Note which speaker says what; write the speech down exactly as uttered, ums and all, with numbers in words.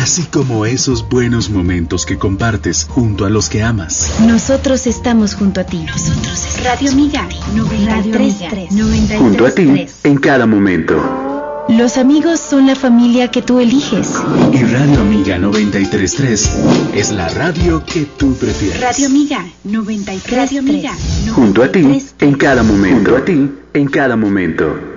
Speaker 1: así como esos buenos momentos que compartes junto a los que amas.
Speaker 2: Nosotros estamos junto a ti. Nosotros estamos Radio Amiga noventa y tres punto tres.
Speaker 3: Junto a ti en cada momento.
Speaker 2: Los amigos son la familia que tú eliges.
Speaker 1: Y Radio Amiga noventa y tres punto tres es la radio que tú prefieres.
Speaker 2: Radio Amiga noventa y tres punto tres.
Speaker 3: Junto a ti en cada momento. Junto a ti en cada momento.